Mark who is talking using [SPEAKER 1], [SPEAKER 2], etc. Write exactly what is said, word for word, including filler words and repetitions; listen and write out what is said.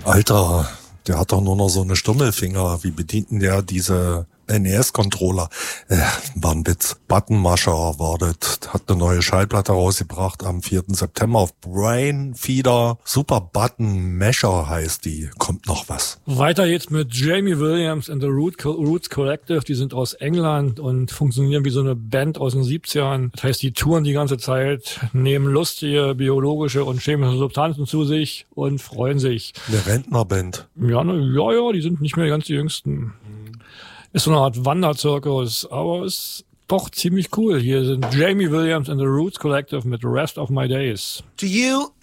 [SPEAKER 1] Alter, der hat doch nur noch so eine Stummelfinger. Wie bedient denn der diese N E S-Controller? Äh, war ein Witz. Buttonmasher war das. Hat eine neue Schallplatte rausgebracht am vierten September auf Brainfeeder. Super Button Masher heißt die. Kommt noch was.
[SPEAKER 2] Weiter jetzt mit Jamie Williams and the Root Co- Roots Collective. Die sind aus England und funktionieren wie so eine Band aus den siebzigern. Das heißt, die touren die ganze Zeit, nehmen lustige biologische und chemische Substanzen zu sich und freuen sich.
[SPEAKER 1] Eine Rentnerband.
[SPEAKER 2] Ja, ne, ja, ja, die sind nicht mehr ganz die Jüngsten. Ist so eine Art Wanderzirkus, aber ist doch ziemlich cool. Hier sind Jamie Williams and the Roots Collective mit The Rest of My Days.
[SPEAKER 3] Do you